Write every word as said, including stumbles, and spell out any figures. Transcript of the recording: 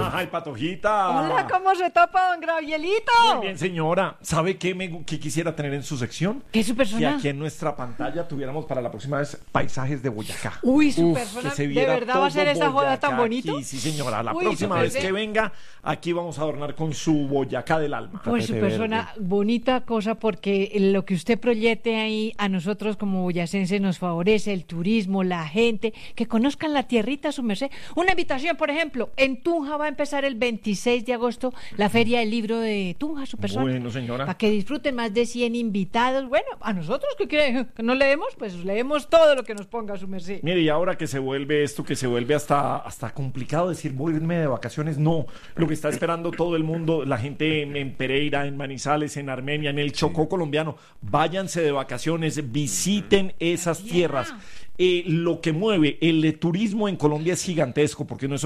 ¡Ay, Patojita! Hola, ¿cómo se topa, don Gravielito? Muy bien, señora. ¿Sabe qué, me, qué quisiera tener en su sección? ¿Qué es su persona? Que aquí en nuestra pantalla tuviéramos para la próxima vez paisajes de Boyacá. Uy, su Uf, persona, que se ¿de viera verdad va a ser todo esa joda Boyacá tan bonito? aquí, sí, señora. La Uy, próxima su vez persona. que venga, aquí vamos a adornar con su Boyacá del alma. Pues su Tapete persona, verde. bonita cosa, porque lo que usted proyecte ahí a nosotros como boyacenses nos favorece, el turismo, la gente, que conozcan la tierrita, su merced. Una invitación, por ejemplo, en Tunja va a empezar el veintiséis de agosto la Feria del Libro de Tunja, su persona. Bueno, señora. Para que disfruten más de cien invitados. Bueno, a nosotros que, quiere, que no leemos, pues leemos todo lo que nos ponga su merced. Mire, y ahora que se vuelve esto, que se vuelve hasta, hasta complicado decir voy a irme de vacaciones, no. Lo que está esperando todo el mundo, la gente en, en Pereira, en Manizales, en Armenia, en el Chocó colombiano, váyanse de vacaciones, visiten esas tierras. Eh, lo que mueve el turismo en Colombia es gigantesco, porque no es